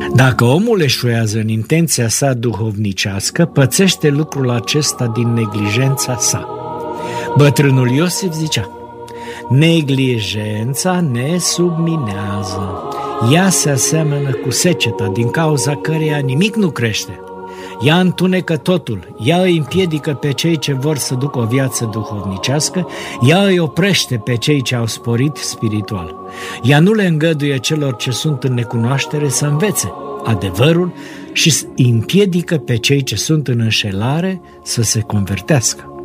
Dacă omul eșuează în intenția sa duhovnicească, pățește lucrul acesta din neglijența sa. Bătrânul Iosif zicea: neglijența ne subminează. Ea se aseamănă cu seceta, din cauza căreia nimic nu crește. Ea întunecă totul, ea îi împiedică pe cei ce vor să ducă o viață duhovnicească, ea îi oprește pe cei ce au sporit spiritual. Ea nu le îngăduie celor ce sunt în necunoaștere să învețe adevărul și îi împiedică pe cei ce sunt în înșelare să se convertească.